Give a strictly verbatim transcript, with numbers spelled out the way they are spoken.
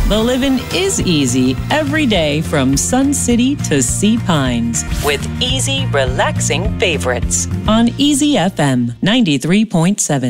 The living is easy every day from Sun City to Sea Pines with easy, relaxing favorites on Easy F M ninety-three point seven.